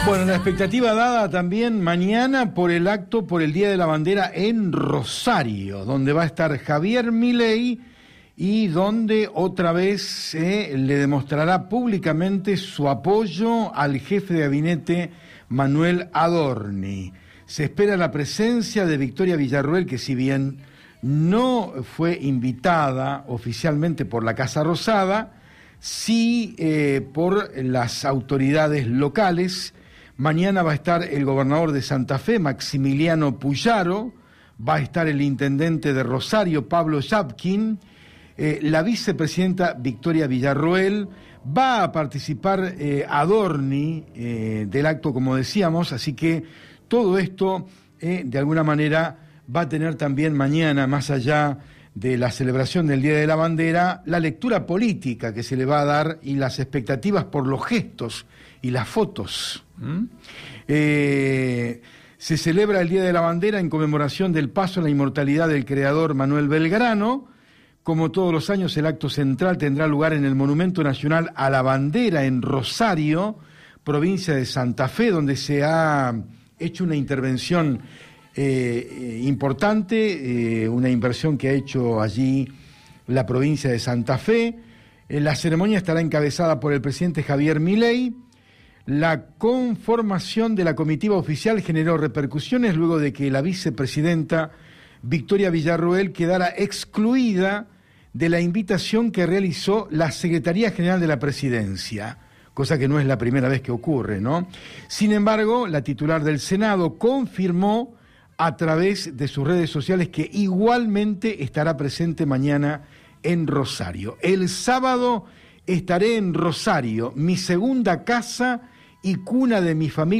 Bueno, la expectativa dada también mañana por el acto por el Día de la Bandera en Rosario, donde va a estar Javier Milei y donde otra vez le demostrará públicamente su apoyo al jefe de gabinete Manuel Adorni. Se espera la presencia de Victoria Villarroel, que si bien no fue invitada oficialmente por la Casa Rosada, sí por las autoridades locales. Mañana va a estar el gobernador de Santa Fe, Maximiliano Puyaro, va a estar el intendente de Rosario, Pablo Yapkin, la vicepresidenta Victoria Villarroel, va a participar Adorni del acto, como decíamos, así que todo esto, de alguna manera, va a tener también mañana, más allá de la celebración del Día de la Bandera, la lectura política que se le va a dar y las expectativas por los gestos y las fotos. Se celebra el Día de la Bandera en conmemoración del paso a la inmortalidad del creador Manuel Belgrano. Como todos los años, el acto central tendrá lugar en el Monumento Nacional a la Bandera en Rosario, provincia de Santa Fe, donde se ha hecho una intervención importante, una inversión que ha hecho allí la provincia de Santa Fe. La ceremonia estará encabezada por el presidente Javier Milei. La conformación de la comitiva oficial generó repercusiones luego de que la vicepresidenta Victoria Villarroel quedara excluida de la invitación que realizó la Secretaría General de la Presidencia, cosa que no es la primera vez que ocurre, ¿no? Sin embargo, la titular del Senado confirmó a través de sus redes sociales que igualmente estará presente mañana en Rosario. El sábado estaré en Rosario, mi segunda casa y cuna de mi familia.